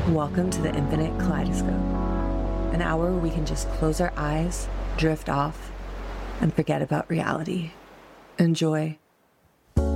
Welcome to the Infinite Kaleidoscope, an hour where we can just close our eyes, drift off, and forget about reality. Enjoy.